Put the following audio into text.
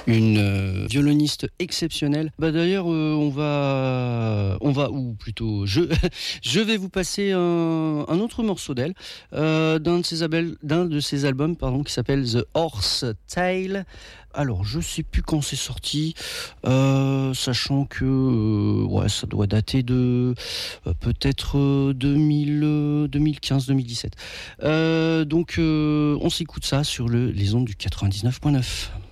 Une violoniste exceptionnelle. D'ailleurs, on va, je vais vous passer un autre morceau d'elle, d'un de ses albums, qui s'appelle The Horse Tale. Alors, je sais plus quand c'est sorti, sachant que ça doit dater de peut-être 2015-2017. Donc, on s'écoute ça sur les ondes du 99.9.